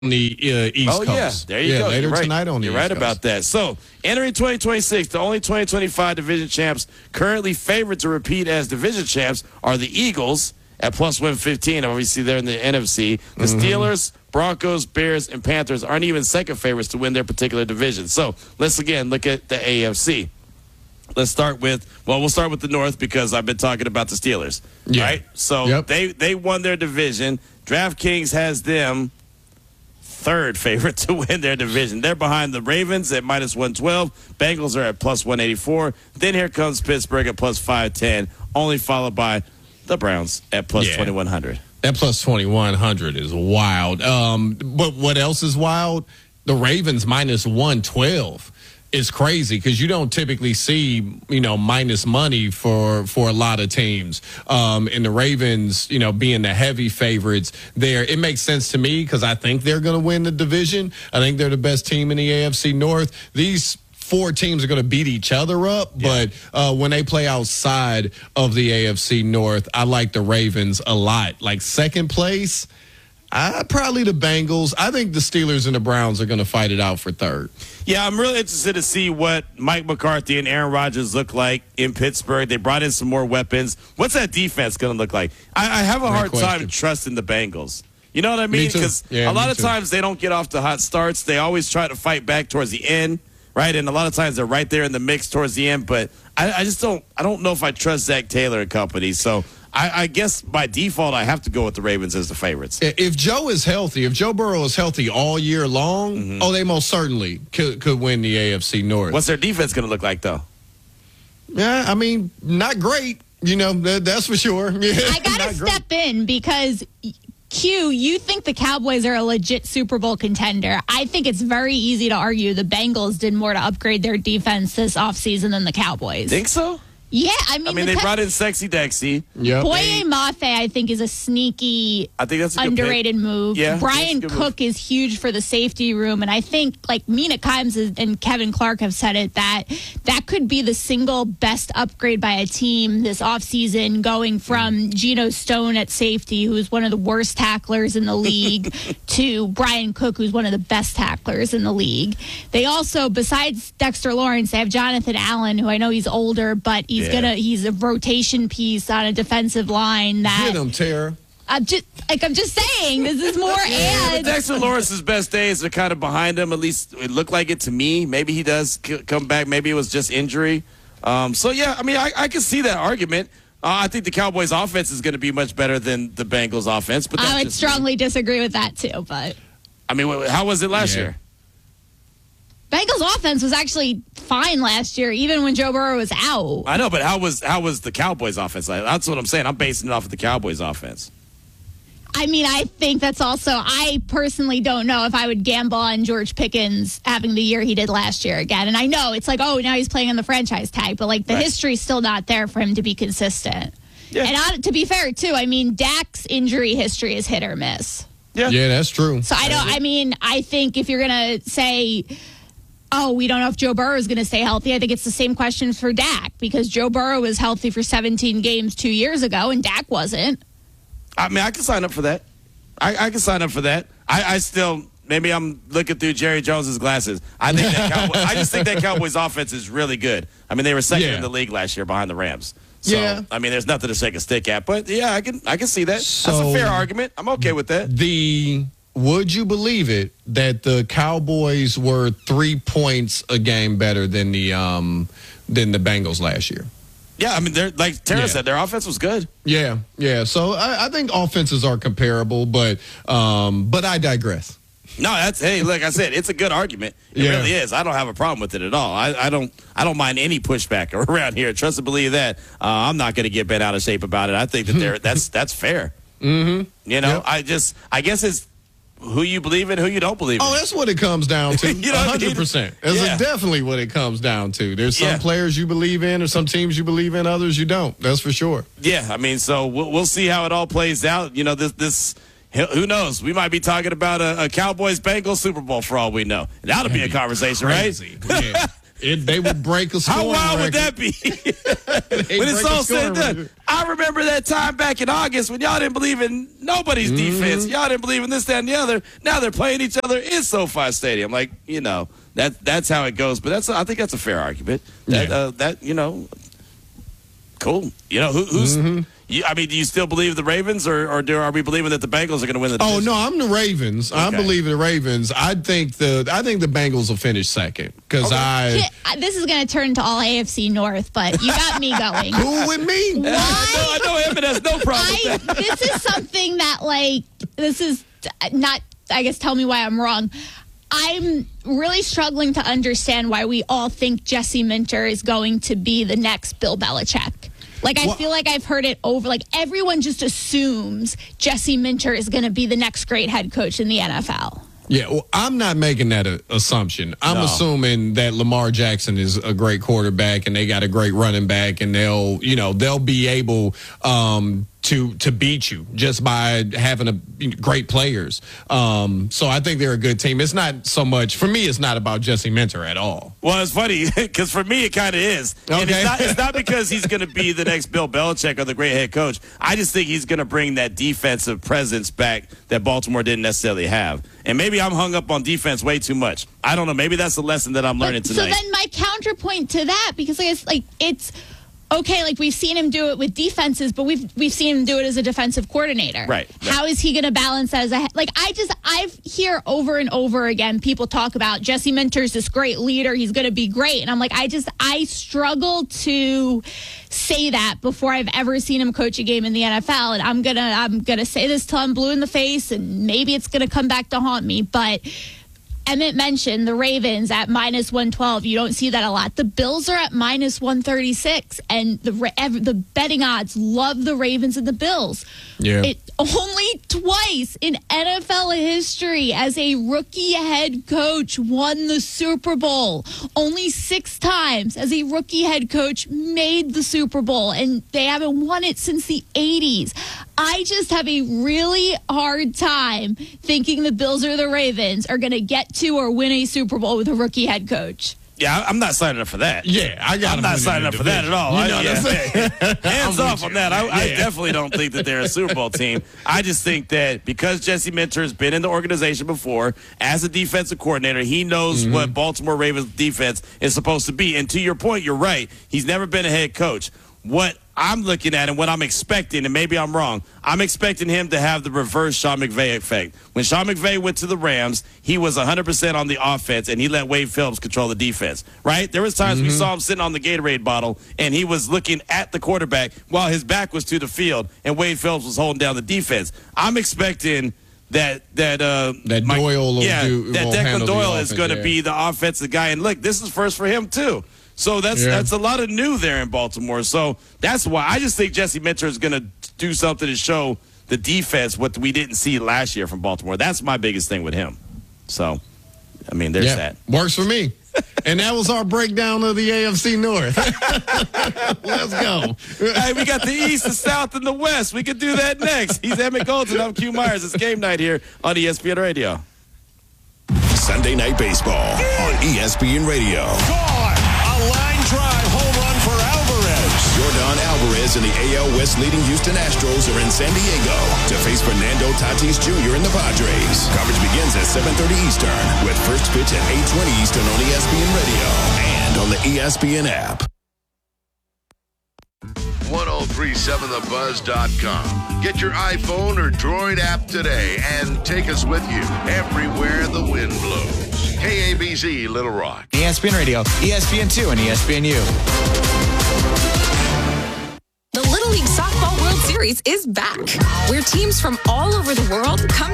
the East Coast. Oh, yeah. There you go. Later You're right. tonight on the You're East right Coast. about that. So, entering 2026, the only 2025 division champs currently favored to repeat as division champs are the Eagles at plus 115. Obviously, they're in the NFC. The Steelers, Broncos, Bears, and Panthers aren't even second favorites to win their particular division. So, let's again look at the AFC. We'll start with the North because I've been talking about the Steelers. Yeah. Right? So, they won their division. DraftKings has them third favorite to win their division. They're behind the Ravens at minus 112. Bengals are at plus 184. Then here comes Pittsburgh at plus 510, only followed by the Browns at plus 2100. That plus 2100 is wild. But what else is wild? The Ravens minus 112 is crazy because you don't typically see, minus money for a lot of teams. And the Ravens, being the heavy favorites there, it makes sense to me because I think they're going to win the division. I think they're the best team in the AFC North. These four teams are going to beat each other up, but when they play outside of the AFC North, I like the Ravens a lot. Like second place, probably the Bengals. I think the Steelers and the Browns are going to fight it out for third. Yeah, I'm really interested to see what Mike McCarthy and Aaron Rodgers look like in Pittsburgh. They brought in some more weapons. What's that defense going to look like? I have a hard time trusting the Bengals. You know what I mean? Because a lot of times they don't get off to hot starts. They always try to fight back towards the end, right? And a lot of times they're right there in the mix towards the end. But I just don't know if I trust Zach Taylor and company. So I guess by default, I have to go with the Ravens as the favorites. If Joe Burrow is healthy all year long, they most certainly could win the AFC North. What's their defense going to look like, though? Yeah, I mean, not great. That's for sure. Yeah, I got to step in because, Q, you think the Cowboys are a legit Super Bowl contender. I think it's very easy to argue the Bengals did more to upgrade their defense this offseason than the Cowboys. Think so? Yeah, I mean, they brought in Sexy Dexy. Yep. Boye Mafe, I think, is a sneaky, I think that's a good underrated pick. move. Yeah, Brian Cook is huge for the safety room, and I think, like Mina Kimes and Kevin Clark have said it, that could be the single best upgrade by a team this offseason, going from Geno Stone at safety, who's one of the worst tacklers in the league, to Brian Cook, who's one of the best tacklers in the league. They also, besides Dexter Lawrence, they have Jonathan Allen, who I know he's older, but he's a rotation piece on a defensive line that get him, Tara. I'm just saying, this is more but Dexter Lawrence's best days are kind of behind him. At least it looked like it to me. Maybe he does come back. Maybe it was just injury. I can see that argument. I think the Cowboys' offense is going to be much better than the Bengals' offense. But I would strongly disagree with that too. But I mean, how was it last year? Bengals offense was actually fine last year, even when Joe Burrow was out. I know, but how was the Cowboys' offense? That's what I'm saying. I'm basing it off of the Cowboys' offense. I mean, I think that's also, I personally don't know if I would gamble on George Pickens having the year he did last year again. And I know it's like, now he's playing on the franchise tag, but the history's still not there for him to be consistent. Yeah. And to be fair, too, I mean, Dak's injury history is hit or miss. Yeah, that's true. So I think if you're going to say, we don't know if Joe Burrow is going to stay healthy, I think it's the same question for Dak, because Joe Burrow was healthy for 17 games 2 years ago, and Dak wasn't. I mean, I can sign up for that. I can sign up for that. I still, maybe I'm looking through Jerry Jones's glasses. I just think that Cowboys offense is really good. I mean, they were second in the league last year behind the Rams. So, I mean, there's nothing to shake a stick at. But, yeah, I can see that. So that's a fair argument. I'm okay with that. Would you believe it that the Cowboys were 3 points a game better than the Bengals last year? Yeah, I mean, they're like Tara said, their offense was good. Yeah. So I think offenses are comparable, but I digress. No, like I said, it's a good argument. It really is. I don't have a problem with it at all. I don't mind any pushback around here. Trust and believe that. I'm not going to get bent out of shape about it. I think that that's fair. Mm-hmm. I guess it's who you believe in, who you don't believe in. Oh, that's what it comes down to. 100%. That's definitely what it comes down to. There's some players you believe in, or some teams you believe in, others you don't. That's for sure. Yeah, I mean, so we'll see how it all plays out. This who knows? We might be talking about a Cowboys-Bengals Super Bowl for all we know. That'll be a conversation, crazy. right? They would break a scoring How wild record. would that be? When it's all said and done. I remember that time back in August when y'all didn't believe in nobody's defense. Y'all didn't believe in this, that, and the other. Now they're playing each other in SoFi Stadium. Like, that's how it goes. But I think that's a fair argument. Cool. Who's? Do you still believe the Ravens, or are we believing that the Bengals are going to win the division? Oh no, I'm the Ravens. Okay. I believe in the Ravens. I think the Bengals will finish second because this is going to turn to all AFC North, but you got me going. Cool with me. Why? I know Evan has no problem with that. This is something that this is not. I guess tell me why I'm wrong. I'm really struggling to understand why we all think Jesse Minter is going to be the next Bill Belichick. I feel like I've heard it over. Everyone just assumes Jesse Minter is going to be the next great head coach in the NFL. Yeah, well, I'm not making that assumption. I'm assuming that Lamar Jackson is a great quarterback and they got a great running back, and they'll be able to beat you just by having great players. So I think they're a good team. It's not so much for me. It's not about Jesse Minter at all. Well, it's funny because for me it kind of is. Okay. And it's not because he's going to be the next Bill Belichick or the great head coach. I just think he's going to bring that defensive presence back that Baltimore didn't necessarily have. And maybe I'm hung up on defense way too much. I don't know. Maybe that's the lesson that I'm learning tonight. So then my counterpoint to that, because it's okay, we've seen him do it with defenses, but we've seen him do it as a defensive coordinator. Right. How is he going to balance that as I hear over and over again people talk about Jesse Minter's this great leader, he's going to be great, and I'm like, I struggle to say that before I've ever seen him coach a game in the NFL, and I'm gonna say this till I'm blue in the face, and maybe it's going to come back to haunt me, but Emmett mentioned the Ravens at minus 112. You don't see that a lot. The Bills are at minus 136, and the betting odds love the Ravens and the Bills. Yeah. Only twice in NFL history as a rookie head coach won the Super Bowl. Only 6 times as a rookie head coach made the Super Bowl, and they haven't won it since the 80s. I just have a really hard time thinking the Bills or the Ravens are going to get to or win a Super Bowl with a rookie head coach. Yeah, I'm not signing up for that. Yeah, I'm not signing up for that at all. Hands off on that. I definitely don't think that they're a Super Bowl team. I just think that because Jesse Minter has been in the organization before as a defensive coordinator, he knows what Baltimore Ravens defense is supposed to be. And to your point, you're right. He's never been a head coach. What I'm looking at and what I'm expecting, and maybe I'm wrong, I'm expecting him to have the reverse Sean McVay effect. When Sean McVay went to the Rams, he was 100% on the offense, and he let Wade Phillips control the defense, right? There was times we saw him sitting on the Gatorade bottle, and he was looking at the quarterback while his back was to the field, and Wade Phillips was holding down the defense. I'm expecting that Doyle Declan Doyle is going to be the offensive guy. And look, this is first for him too. So that's a lot of new there in Baltimore. So that's why I just think Jesse Minter is going to do something to show the defense what we didn't see last year from Baltimore. That's my biggest thing with him. So, there's that. Works for me. And that was our breakdown of the AFC North. Let's go. Hey, we got the East, the South, and the West. We could do that next. He's Emmett Golden. I'm Q Myers. It's game night here on ESPN Radio. Sunday Night Baseball on ESPN Radio. Gone. A line drive home run for Alvarez. Yordan Alvarez and the AL West leading Houston Astros are in San Diego to face Fernando Tatis Jr. and the Padres. Coverage begins at 7:30 Eastern with first pitch at 8:20 Eastern on ESPN Radio and on the ESPN app. 1037thebuzz.com. Get your iPhone or Droid app today and take us with you everywhere the wind blows. KABZ Little Rock. ESPN Radio, ESPN2, and ESPNU. The Little League Softball World Series is back, where teams from all over the world come